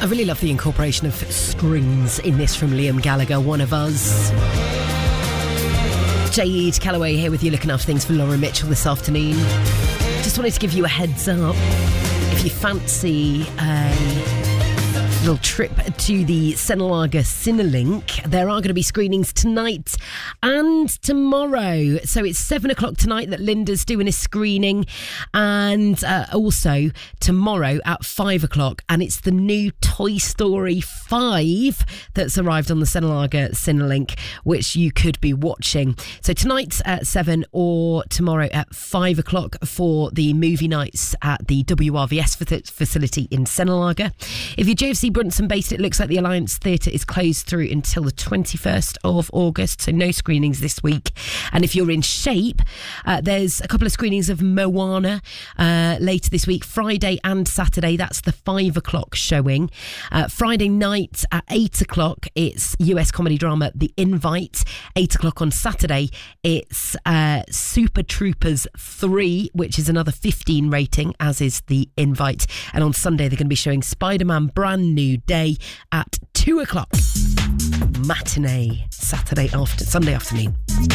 I really love the incorporation of strings in this from Liam Gallagher, One of Us. Jade Calloway here with you, looking after things for Laura Mitchell this afternoon. Just wanted to give you a heads up. If you fancy a little trip to the Cenelager Cinelink, there are going to be screenings tonight and tomorrow. So it's 7 o'clock tonight that Linda's doing a screening, and also tomorrow at 5 o'clock. And it's the new Toy Story 5 that's arrived on the Cenelager Cinelink, which you could be watching. So tonight at 7 or tomorrow at 5 o'clock for the movie nights at the WRVS facility in Cenelager. If you're JFC Brunson based, it looks like the Alliance Theatre is closed through until the 21st of August, so no screenings this week. And if you're in Shape, there's a couple of screenings of Moana later this week, Friday and Saturday. That's the 5 o'clock showing. Friday night at 8 o'clock, it's US comedy drama The Invite. 8 o'clock on Saturday, it's Super Troopers 3, which is another 15 rating, as is The Invite. And on Sunday, they're going to be showing Spider-Man Brand New Day at 2 o'clock. Matinee, Sunday afternoon.